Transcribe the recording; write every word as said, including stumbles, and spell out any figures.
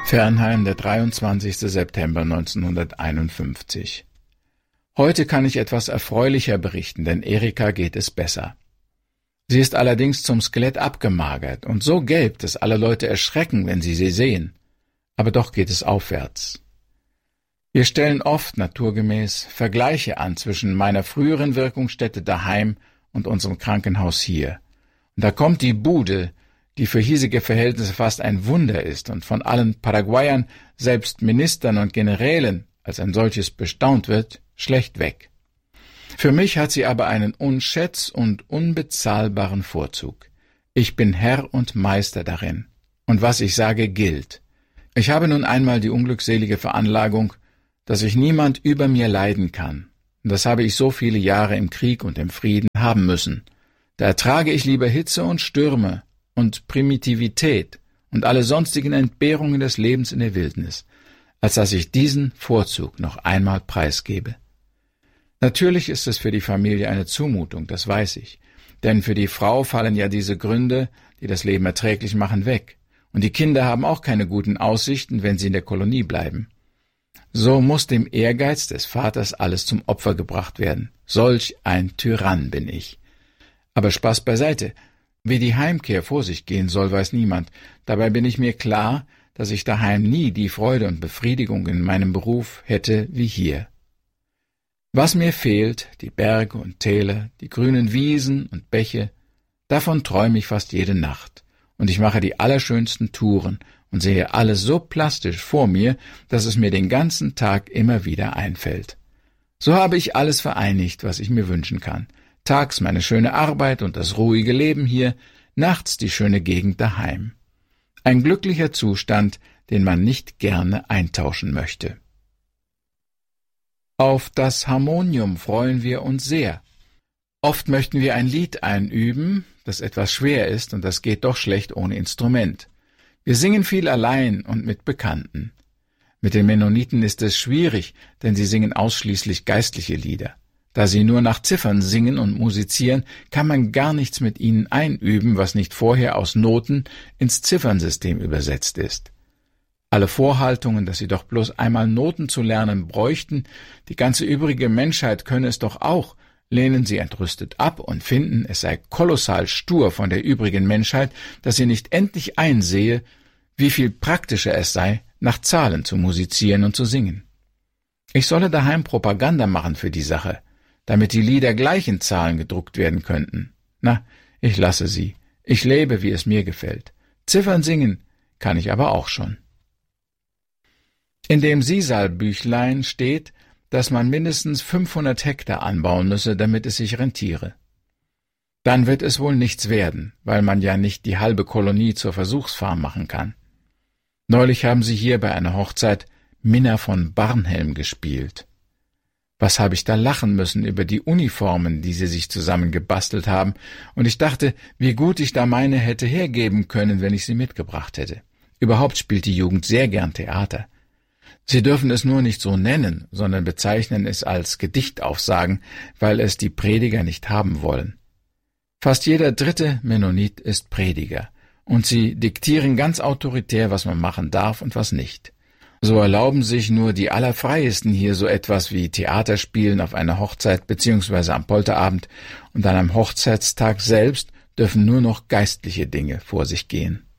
Fernheim, der dreiundzwanzigster September neunzehnhunderteinundfünfzig. Heute kann ich etwas erfreulicher berichten, denn Erika geht es besser. Sie ist allerdings zum Skelett abgemagert und so gelb, dass alle Leute erschrecken, wenn sie sie sehen. Aber doch geht es aufwärts. Wir stellen oft, naturgemäß, Vergleiche an zwischen meiner früheren Wirkungsstätte daheim und unserem Krankenhaus hier. Und da kommt die Bude, die für hiesige Verhältnisse fast ein Wunder ist und von allen Paraguayern, selbst Ministern und Generälen, als ein solches bestaunt wird, schlecht weg. Für mich hat sie aber einen unschätz- und unbezahlbaren Vorzug. Ich bin Herr und Meister darin. Und was ich sage, gilt. Ich habe nun einmal die unglückselige Veranlagung, dass ich niemand über mir leiden kann. Und das habe ich so viele Jahre im Krieg und im Frieden haben müssen. Da ertrage ich lieber Hitze und Stürme und Primitivität und alle sonstigen Entbehrungen des Lebens in der Wildnis, als dass ich diesen Vorzug noch einmal preisgebe. Natürlich ist es für die Familie eine Zumutung, das weiß ich, denn für die Frau fallen ja diese Gründe, die das Leben erträglich machen, weg, und die Kinder haben auch keine guten Aussichten, wenn sie in der Kolonie bleiben. So muss dem Ehrgeiz des Vaters alles zum Opfer gebracht werden. Solch ein Tyrann bin ich. Aber Spaß beiseite. Wie die Heimkehr vor sich gehen soll, weiß niemand. Dabei bin ich mir klar, dass ich daheim nie die Freude und Befriedigung in meinem Beruf hätte wie hier. Was mir fehlt, die Berge und Täler, die grünen Wiesen und Bäche, davon träume ich fast jede Nacht. Und ich mache die allerschönsten Touren und sehe alles so plastisch vor mir, dass es mir den ganzen Tag immer wieder einfällt. So habe ich alles vereinigt, was ich mir wünschen kann. Tags meine schöne Arbeit und das ruhige Leben hier, nachts die schöne Gegend daheim. Ein glücklicher Zustand, den man nicht gerne eintauschen möchte. Auf das Harmonium freuen wir uns sehr. Oft möchten wir ein Lied einüben, das etwas schwer ist, und das geht doch schlecht ohne Instrument. Wir singen viel allein und mit Bekannten. Mit den Mennoniten ist es schwierig, denn sie singen ausschließlich geistliche Lieder. Da sie nur nach Ziffern singen und musizieren, kann man gar nichts mit ihnen einüben, was nicht vorher aus Noten ins Ziffernsystem übersetzt ist. Alle Vorhaltungen, dass sie doch bloß einmal Noten zu lernen bräuchten, die ganze übrige Menschheit könne es doch auch, lehnen sie entrüstet ab und finden, es sei kolossal stur von der übrigen Menschheit, dass sie nicht endlich einsehe, wie viel praktischer es sei, nach Zahlen zu musizieren und zu singen. Ich solle daheim Propaganda machen für die Sache, damit die Lieder gleich in Zahlen gedruckt werden könnten. Na, ich lasse sie. Ich lebe, wie es mir gefällt. Ziffern singen kann ich aber auch schon. In dem Sisal-Büchlein steht, dass man mindestens fünfhundert Hektar anbauen müsse, damit es sich rentiere. Dann wird es wohl nichts werden, weil man ja nicht die halbe Kolonie zur Versuchsfarm machen kann. Neulich haben sie hier bei einer Hochzeit Minna von Barnhelm gespielt. Was habe ich da lachen müssen über die Uniformen, die sie sich zusammengebastelt haben, und ich dachte, wie gut ich da meine hätte hergeben können, wenn ich sie mitgebracht hätte. Überhaupt spielt die Jugend sehr gern Theater. Sie dürfen es nur nicht so nennen, sondern bezeichnen es als Gedichtaufsagen, weil es die Prediger nicht haben wollen. Fast jeder dritte Mennonit ist Prediger, und sie diktieren ganz autoritär, was man machen darf und was nicht. So erlauben sich nur die Allerfreiesten hier so etwas wie Theaterspielen auf einer Hochzeit beziehungsweise am Polterabend, und an einem Hochzeitstag selbst dürfen nur noch geistliche Dinge vor sich gehen.